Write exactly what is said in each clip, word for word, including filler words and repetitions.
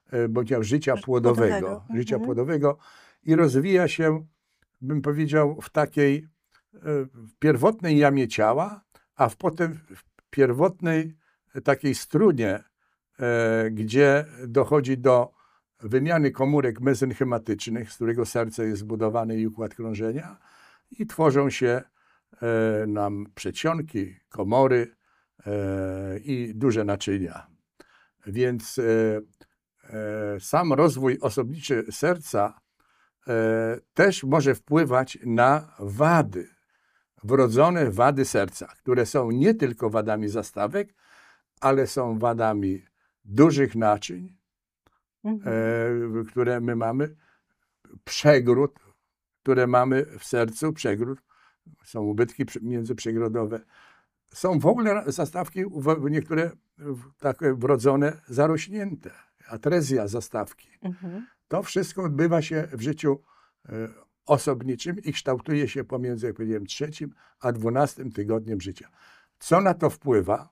bym powiedział, życia płodowego, Płodowego. życia Mhm. płodowego i rozwija się, bym powiedział, w takiej w pierwotnej jamie ciała, a w potem w pierwotnej takiej strunie, e, gdzie dochodzi do wymiany komórek mezenchematycznych, z którego serce jest zbudowane i układ krążenia, i tworzą się e, nam przedsionki, komory e, i duże naczynia. Więc e, e, sam rozwój osobniczy serca e, też może wpływać na wady, wrodzone wady serca, które są nie tylko wadami zastawek, ale są wadami dużych naczyń, Mhm. e, które my mamy, przegród, które mamy w sercu, przegród, są ubytki międzyprzegrodowe. Są w ogóle zastawki, niektóre takie wrodzone, zarośnięte, atrezja zastawki. Mhm. To wszystko odbywa się w życiu e, osobniczym i kształtuje się pomiędzy, jak powiedziałem, trzecim a dwunastym tygodniem życia. Co na to wpływa,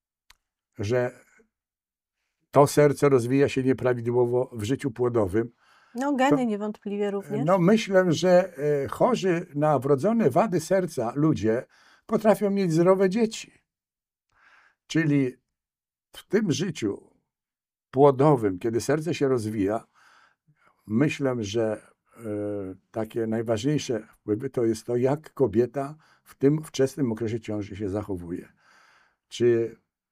że to serce rozwija się nieprawidłowo w życiu płodowym? No geny To, niewątpliwie również. no myślę, że e, chorzy na wrodzone wady serca ludzie potrafią mieć zdrowe dzieci. Czyli w tym życiu płodowym, kiedy serce się rozwija, myślę, że e, takie najważniejsze wpływy to jest to, jak kobieta w tym wczesnym okresie ciąży się zachowuje. Czy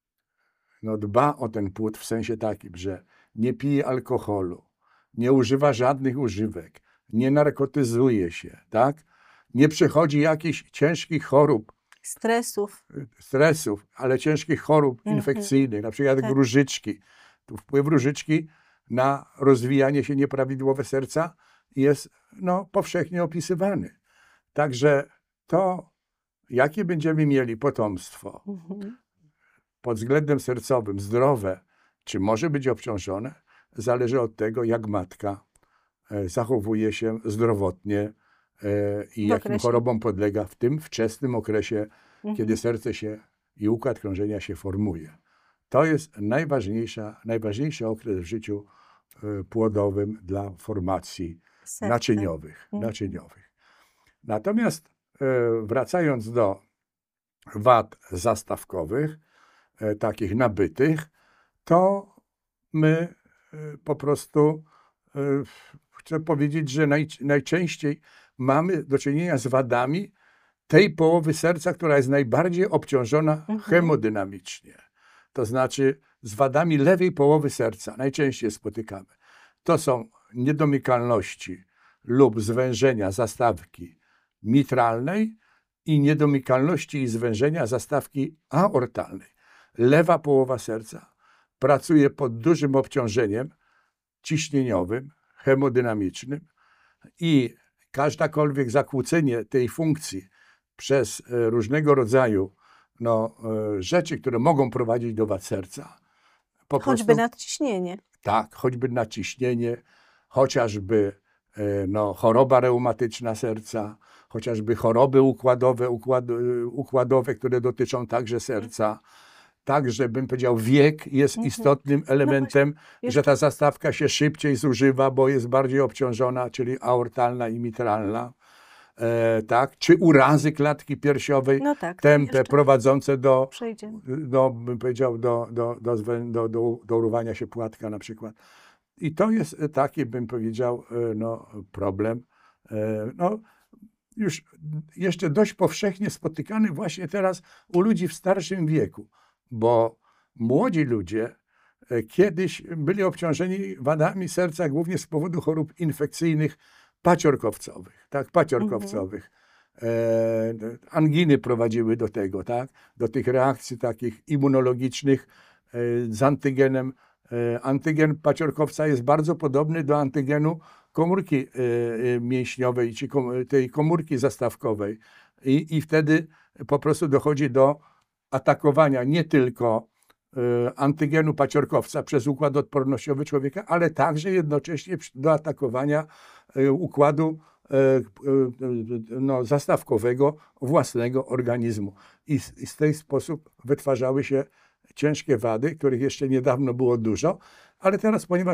no, dba o ten płód w sensie takim, że nie pije alkoholu, nie używa żadnych używek, nie narkotyzuje się, tak? Nie przechodzi jakichś ciężkich chorób, Stresów. stresów, ale ciężkich chorób Mhm. infekcyjnych, na przykład jak Tak. różyczki. Tu wpływ różyczki na rozwijanie się nieprawidłowe serca jest no, powszechnie opisywany. Także to, jakie będziemy mieli potomstwo Mhm. pod względem sercowym, zdrowe, czy może być obciążone, zależy od tego, jak matka e, zachowuje się zdrowotnie e, i W jakim okresie. chorobom podlega w tym wczesnym okresie, Mhm. kiedy serce się i układ krążenia się formuje. To jest najważniejsza, najważniejszy okres w życiu e, płodowym dla formacji Serce. naczyniowych. Mhm. naczyniowych. Natomiast e, wracając do wad zastawkowych, e, takich nabytych, to my e, po prostu e, chcę powiedzieć, że naj, najczęściej mamy do czynienia z wadami tej połowy serca, która jest najbardziej obciążona Mhm. hemodynamicznie. To znaczy z wadami lewej połowy serca najczęściej spotykamy. To są niedomykalności lub zwężenia zastawki mitralnej i niedomykalności i zwężenia zastawki aortalnej. Lewa połowa serca pracuje pod dużym obciążeniem ciśnieniowym, hemodynamicznym i każdakolwiek zakłócenie tej funkcji przez e, różnego rodzaju no, e, rzeczy, które mogą prowadzić do wad serca. Po Choćby prostu, nadciśnienie. tak, choćby nadciśnienie, chociażby e, no, choroba reumatyczna serca, chociażby choroby układowe, układ, e, układowe, które dotyczą także serca. Także bym powiedział, wiek jest Mhm. istotnym elementem, Jeszcze- że ta zastawka się szybciej zużywa, bo jest bardziej obciążona, czyli aortalna i mitralna. E, tak? Czy urazy klatki piersiowej, No tak, to tępe, jeszcze prowadzące do, przejdziemy. do, bym powiedział, do, do, do, zwę- do, do, do urwania się płatka na przykład. I to jest taki, bym powiedział, e, no, problem. E, no, już jeszcze dość powszechnie spotykany właśnie teraz u ludzi w starszym wieku, bo młodzi ludzie e, kiedyś byli obciążeni wadami serca głównie z powodu chorób infekcyjnych paciorkowcowych, tak, paciorkowcowych. E, anginy prowadziły do tego, tak, do tych reakcji takich immunologicznych e, z antygenem. E, antygen paciorkowca jest bardzo podobny do antygenu komórki e, e, mięśniowej, czy kom, tej komórki zastawkowej. I, I wtedy po prostu dochodzi do atakowania nie tylko e, antygenu paciorkowca przez układ odpornościowy człowieka, ale także jednocześnie przy- do atakowania e, układu e, e, no, zastawkowego własnego organizmu. I, z- I w ten sposób wytwarzały się ciężkie wady, których jeszcze niedawno było dużo, ale teraz, ponieważ